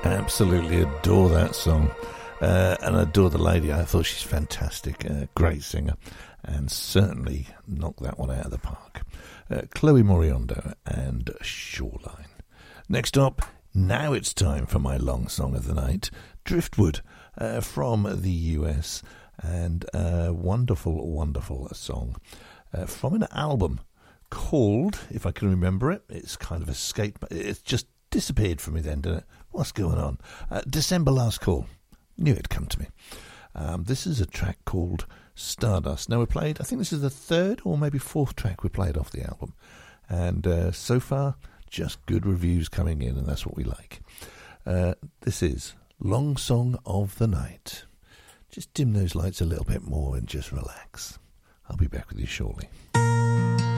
Absolutely adore that song. And I adore the lady. I thought she's fantastic. Great singer. And certainly knocked that one out of the park. Chloe Moriondo and Shoreline. Next up, now it's time for my long song of the night. Driftwood from the US. And a wonderful, wonderful song from an album called, if I can remember it, it's kind of escaped. It's just disappeared from me then, didn't it? What's going on? December Last Call. Knew it'd come to me. This is a track called Stardust. Now, I think this is the third or maybe fourth track we played off the album. And so far, just good reviews coming in, and that's what we like. This is Long Song of the Night. Just dim those lights a little bit more and just relax. I'll be back with you shortly.